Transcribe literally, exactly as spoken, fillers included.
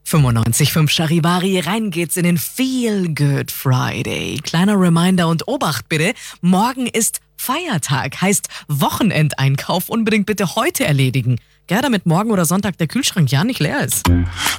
fünfundneunzig Komma fünf Charivari, rein geht's in den Feel Good Friday. Kleiner Reminder und Obacht bitte, morgen ist Feiertag, heißt Wochenendeinkauf unbedingt bitte heute erledigen. Gell, damit morgen oder Sonntag der Kühlschrank ja nicht leer ist.